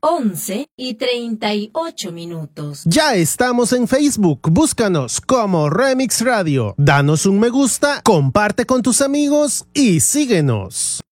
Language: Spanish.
11:38. Ya estamos en Facebook, búscanos como Remix Radio. Danos un me gusta, comparte con tus amigos y síguenos.